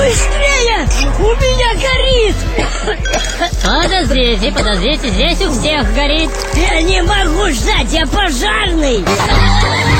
Быстрее! У меня горит! Подождите, здесь у всех горит. Я не могу ждать, я пожарный!